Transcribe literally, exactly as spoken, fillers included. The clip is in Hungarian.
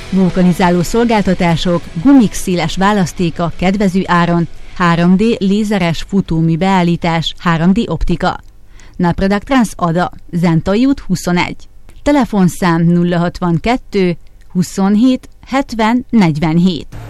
Vulkanizáló szolgáltatások, gumik széles választéka kedvező áron, három dé lézeres futómű beállítás, három dé optika. Napredaktrans Ada, Zentai út huszonegy. Telefonszám nulla hatvankettő huszonhét hetven negyvenhét.